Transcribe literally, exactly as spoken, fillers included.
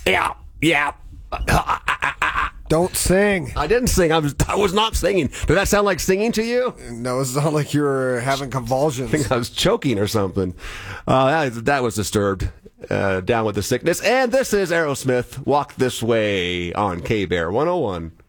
Yeah, yeah. Don't sing. I didn't sing. I was I was not singing. Did that sound like singing to you? No, it sounded like you were having convulsions. I think I was choking or something. Uh, that, that was disturbed. Uh, down with the sickness. And this is Aerosmith, Walk This Way on K-Bear one oh one.